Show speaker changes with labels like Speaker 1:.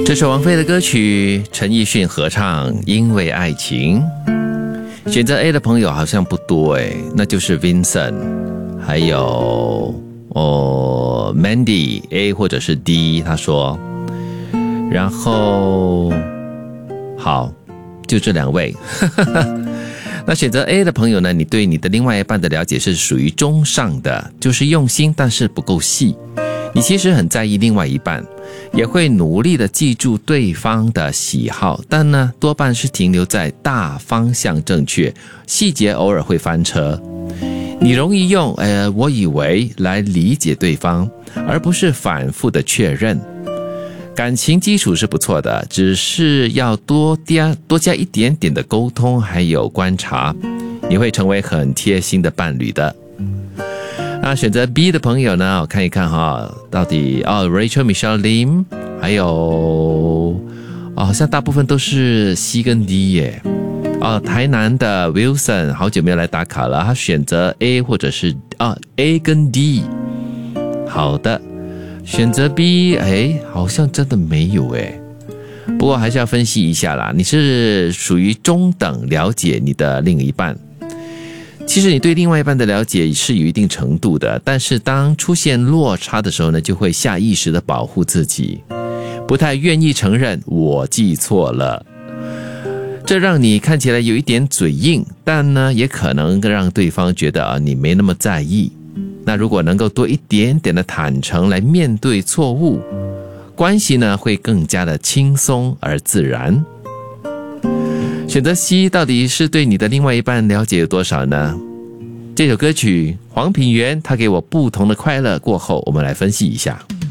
Speaker 1: 这是王菲的歌曲，陈奕迅合唱《因为爱情》。选择 A 的朋友好像不多那就是 Vincent， 还有Mandy A 或者是 D， 他说。然后好，就这两位。那选择 A 的朋友呢，你对你的另外一半的了解是属于中上的，就是用心但是不够细。你其实很在意另外一半，也会努力的记住对方的喜好，但呢多半是停留在大方向正确，细节偶尔会翻车。你容易用我以为来理解对方，而不是反复的确认。感情基础是不错的，只是要多加一点点的沟通还有观察，你会成为很贴心的伴侣的。选择 B 的朋友呢，我看一看到底Rachel Michelle Lim， 还有好像大部分都是 C 跟 D 耶。台南的 Wilson 好久没有来打卡了，他选择 A 或者是A 跟 D。 好的，选择 B 好像真的没有不过还是要分析一下啦，你是属于中等了解你的另一半。其实你对另外一半的了解是有一定程度的，但是当出现落差的时候呢，就会下意识的保护自己，不太愿意承认我记错了。这让你看起来有一点嘴硬，但呢也可能让对方觉得你没那么在意。那如果能够多一点点的坦诚来面对错误，关系呢会更加的轻松而自然。选择 C 到底是对你的另外一半了解有多少呢？这首歌曲黄品源他给我不同的快乐过后，我们来分析一下。